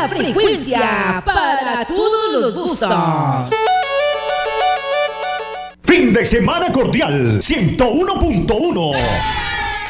La frecuencia para todos los gustos. Fin de semana cordial 101.1.